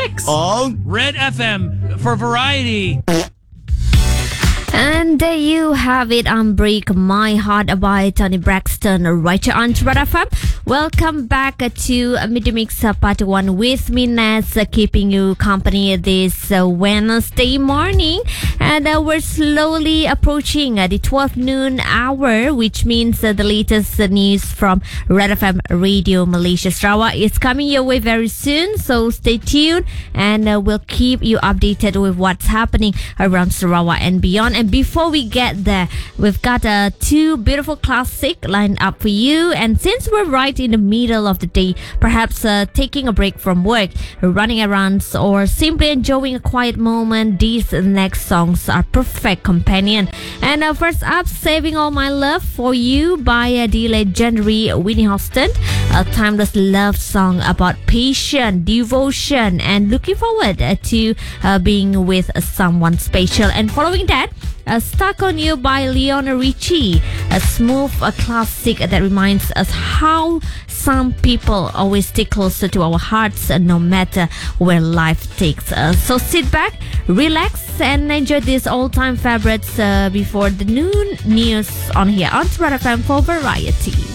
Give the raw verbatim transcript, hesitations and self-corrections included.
six ของ Red เอฟ เอ็ม for variety. And there you have it on Break My Heart by Tony Braxton right here on Red เอฟ เอ็ม. Welcome back to Midday Mix Part one with me, Naz, uh, keeping you company this uh, Wednesday morning. And uh, we're slowly approaching uh, the twelve noon hour, which means uh, the latest uh, news from Red เอฟ เอ็มRadio Malaysia Sarawak is coming your way very soon. So stay tuned and uh, we'll keep you updated with what's happening around Sarawak and beyond. And before we get there, we've got uh, two beautiful classics lined up for you. And since we're right in the middle of the day, perhaps uh, taking a break from work, running errands, or simply enjoying a quiet moment, these next songs are perfect companion. And uh, first up, Saving All My Love for You by uh, the legendary Whitney Houston, a timeless love song about patience, devotion, and looking forward uh, to uh, being with uh, someone special. And following that, Uh, Stuck on You by Lionel Richie, a smooth a classic that reminds us how some people always stay closer to our hearts uh, no matter where life takes us. So sit back, relax, and enjoy these all-time favorites uh, before the noon news on here on Red เอฟ เอ็มfor variety.